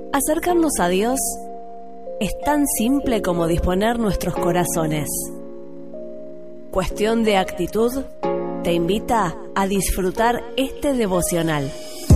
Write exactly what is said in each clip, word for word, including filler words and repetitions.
Acercarnos a Dios es tan simple como disponer nuestros corazones. Cuestión de actitud te invita a disfrutar este devocional.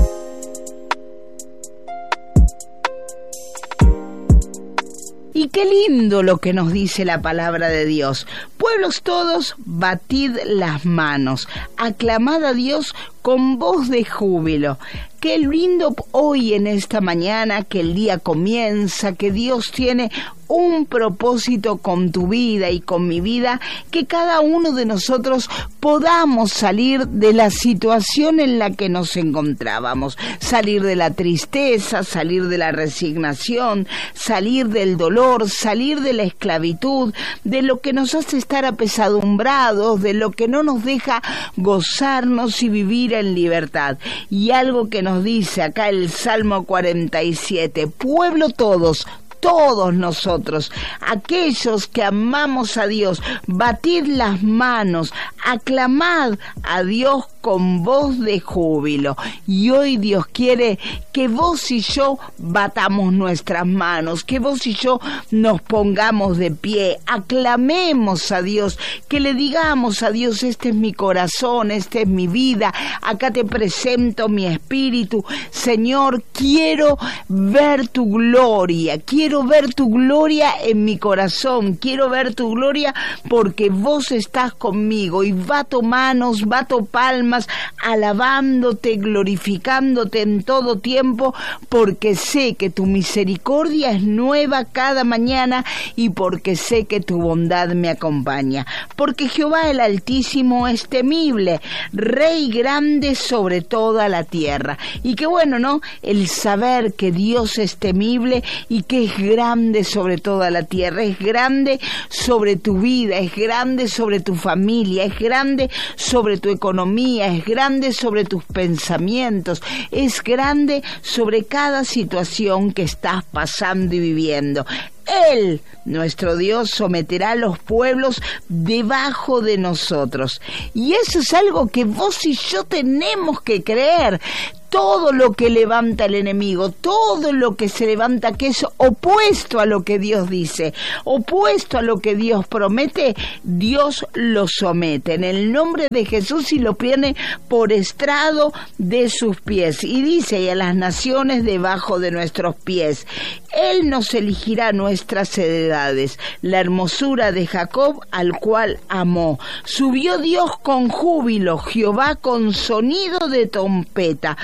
Y qué lindo lo que nos dice la palabra de Dios. Pueblos todos, batid las manos, aclamad a Dios con voz de júbilo. Qué lindo hoy en esta mañana que el día comienza, que Dios tiene un propósito con tu vida y con mi vida, que cada uno de nosotros podamos salir de la situación en la que nos encontrábamos, salir de la tristeza, salir de la resignación, salir del dolor, salir de la esclavitud, de lo que nos hace estar apesadumbrados, de lo que no nos deja gozarnos y vivir en libertad. Y algo que nos dice acá el Salmo cuarenta y siete, pueblo todos, todos nosotros, aquellos que amamos a Dios, batid las manos, aclamad a Dios con voz de júbilo. Y hoy Dios quiere que vos y yo batamos nuestras manos, que vos y yo nos pongamos de pie, aclamemos a Dios, que le digamos a Dios, este es mi corazón, esta es mi vida, acá te presento mi espíritu. Señor, quiero ver tu gloria, quiero ver tu gloria en mi corazón, quiero ver tu gloria porque vos estás conmigo. Y bato manos, bato palmas, alabándote, glorificándote en todo tiempo, porque sé que tu misericordia es nueva cada mañana y porque sé que tu bondad me acompaña. Porque Jehová el Altísimo es temible, Rey grande sobre toda la tierra. Y qué bueno, ¿no? El saber que Dios es temible y que es grande sobre toda la tierra, es grande sobre tu vida, es grande sobre tu familia, es grande sobre tu economía, es grande sobre tus pensamientos, es grande sobre cada situación que estás pasando y viviendo. Él, nuestro Dios, someterá a los pueblos debajo de nosotros. Y eso es algo que vos y yo tenemos que creer. Todo lo que levanta el enemigo, todo lo que se levanta que es opuesto a lo que Dios dice, opuesto a lo que Dios promete, Dios lo somete en el nombre de Jesús y lo pone por estrado de sus pies. Y dice, y a las naciones debajo de nuestros pies. Él nos elegirá nuestras heredades, la hermosura de Jacob al cual amó. Subió Dios con júbilo, Jehová con sonido de trompeta.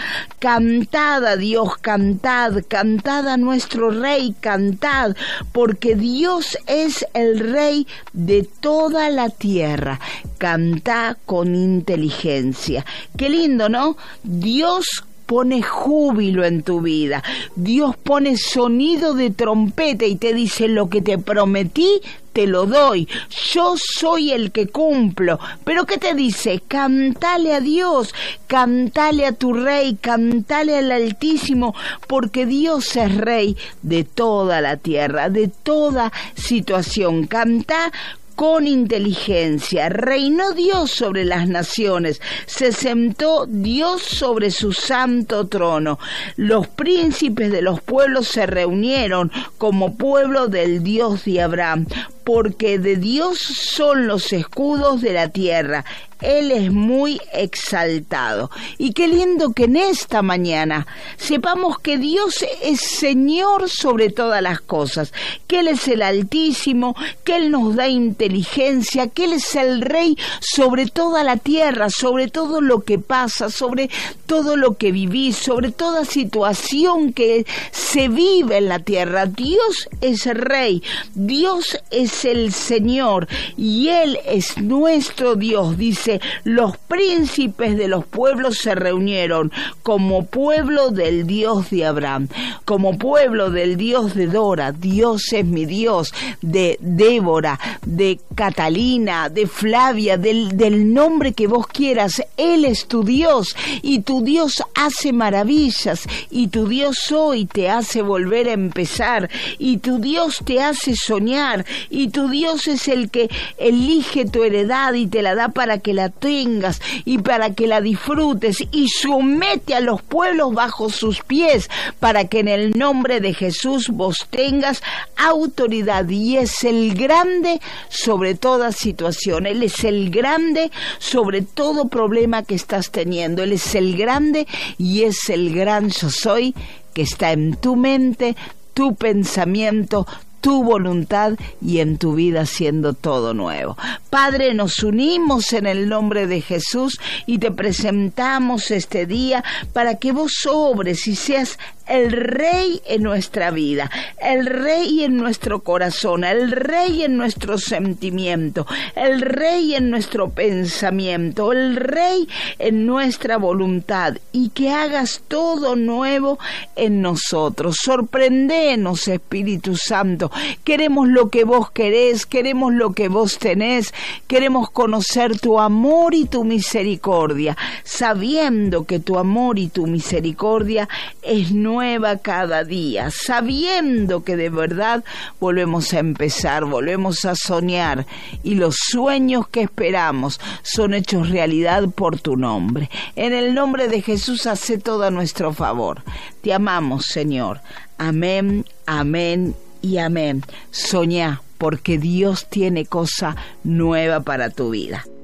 Cantad a Dios, cantad, cantad a nuestro Rey, cantad, porque Dios es el Rey de toda la tierra. Cantad con inteligencia. Qué lindo, ¿no? Dios pone júbilo en tu vida. Dios pone sonido de trompeta y te dice, lo que te prometí, te lo doy. Yo soy el que cumplo. ¿Pero qué te dice? Cantale a Dios, cantale a tu Rey, cantale al Altísimo, porque Dios es Rey de toda la tierra, de toda situación. Canta con inteligencia. Reinó Dios sobre las naciones, se sentó Dios sobre su santo trono. Los príncipes de los pueblos se reunieron como pueblo del Dios de Abraham, porque de Dios son los escudos de la tierra. Él es muy exaltado. Y qué lindo que en esta mañana sepamos que Dios es Señor sobre todas las cosas, que Él es el Altísimo, que Él nos da inteligencia, que Él es el Rey sobre toda la tierra, sobre todo lo que pasa, sobre todo lo que vivís, sobre toda situación que se vive en la tierra. Dios es Rey, Dios es el Señor y Él es nuestro Dios. Dice, los príncipes de los pueblos se reunieron como pueblo del Dios de Abraham, como pueblo del Dios de Dora. Dios es mi Dios, de Débora, de Catalina, de Flavia, del, del nombre que vos quieras. Él es tu Dios y tu Dios hace maravillas y tu Dios hoy te hace volver a empezar y tu Dios te hace soñar y y tu Dios es el que elige tu heredad y te la da para que la tengas y para que la disfrutes, y somete a los pueblos bajo sus pies para que en el nombre de Jesús vos tengas autoridad. Y es el grande sobre toda situación, Él es el grande sobre todo problema que estás teniendo, Él es el grande y es el gran yo soy que está en tu mente, tu pensamiento, tu voluntad y en tu vida haciendo todo nuevo. Padre, nos unimos en el nombre de Jesús y te presentamos este día para que vos obres y seas el Rey en nuestra vida, el Rey en nuestro corazón, el Rey en nuestro sentimiento, el Rey en nuestro pensamiento, el Rey en nuestra voluntad, y que hagas todo nuevo en nosotros. Sorprendenos, Espíritu Santo. Queremos lo que vos querés, queremos lo que vos tenés, queremos conocer tu amor y tu misericordia, sabiendo que tu amor y tu misericordia es nueva cada día, sabiendo que de verdad volvemos a empezar, volvemos a soñar, y los sueños que esperamos son hechos realidad por tu nombre. En el nombre de Jesús, hace todo a nuestro favor. Te amamos, Señor. Amén, amén y amén. Soñá, porque Dios tiene cosa nueva para tu vida.